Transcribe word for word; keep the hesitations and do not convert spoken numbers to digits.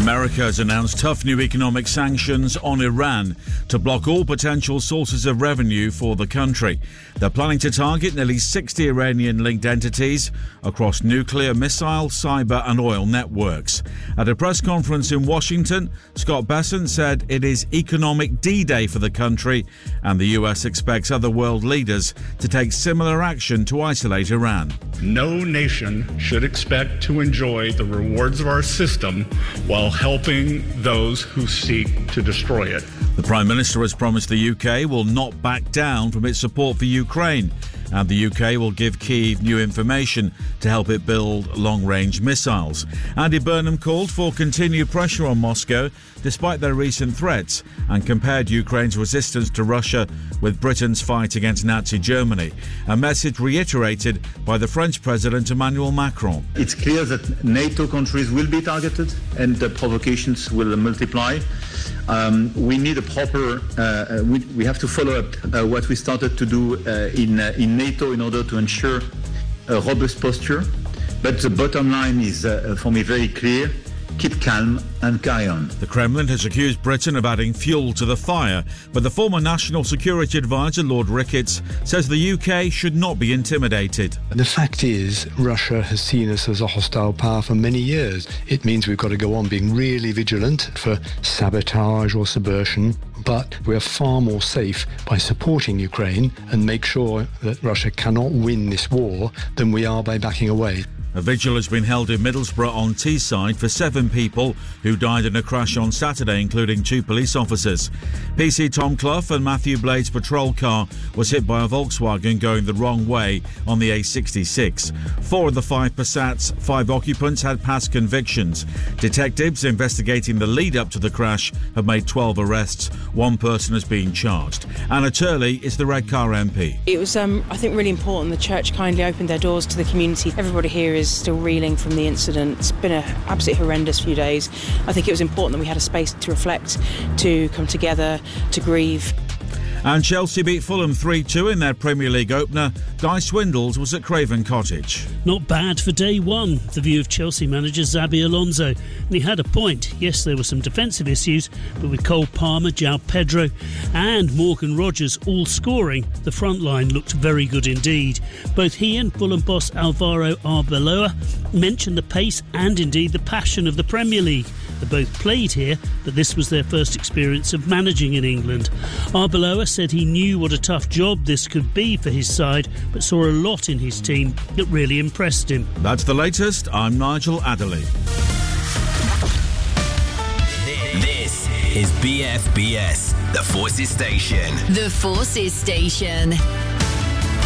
America has announced tough new economic sanctions on Iran to block all potential sources of revenue for the country. They're planning to target nearly sixty Iranian-linked entities across nuclear, missile, cyber and oil networks. At a press conference in Washington, Scott Bessent said it is economic D-Day for the country, and the U S expects other world leaders to take similar action to isolate Iran. No nation should expect to enjoy the rewards of our system while helping those who seek to destroy it. The Prime Minister has promised the U K will not back down from its support for Ukraine, and the U K will give Kyiv new information to help it build long-range missiles. Andy Burnham called for continued pressure on Moscow despite their recent threats and compared Ukraine's resistance to Russia with Britain's fight against Nazi Germany, a message reiterated by the French President Emmanuel Macron. It's clear that NATO countries will be targeted and the provocations will multiply. Um, we need a proper, uh, we, we have to follow up uh, what we started to do uh, in, uh, in NATO in order to ensure a robust posture. But the bottom line is, uh, for me, very clear. Keep calm and carry on. The Kremlin has accused Britain of adding fuel to the fire, but the former National Security Advisor, Lord Ricketts, says the U K should not be intimidated. The fact is, Russia has seen us as a hostile power for many years. It means we've got to go on being really vigilant for sabotage or subversion, but we're far more safe by supporting Ukraine and make sure that Russia cannot win this war than we are by backing away. A vigil has been held in Middlesbrough on Teesside for seven people who died in a crash on Saturday, including two police officers. P C Tom Clough and Matthew Blade's patrol car was hit by a Volkswagen going the wrong way on the A sixty-six. Four of the five Passats, five occupants, had past convictions. Detectives investigating the lead-up to the crash have made twelve arrests. One person has been charged. Anna Turley is the Redcar M P. It was, um, I think, really important. The church kindly opened their doors to the community. Everybody here is still reeling from the incident. It's been an absolutely horrendous few days. I think it was important that we had a space to reflect, to come together, to grieve. And Chelsea beat Fulham three two in their Premier League opener. Guy Swindles was at Craven Cottage. Not bad for day one, the view of Chelsea manager Xabi Alonso. And he had a point. Yes, there were some defensive issues, but with Cole Palmer, João Pedro and Morgan Rogers all scoring, the front line looked very good indeed. Both he and Fulham boss Alvaro Arbeloa mentioned the pace and indeed the passion of the Premier League. They both played here, but this was their first experience of managing in England. Arbeloa said he knew what a tough job this could be for his side, but saw a lot in his team that really impressed him. That's the latest. I'm Nigel Adderley. This is B F B S, the Forces Station. The Forces Station.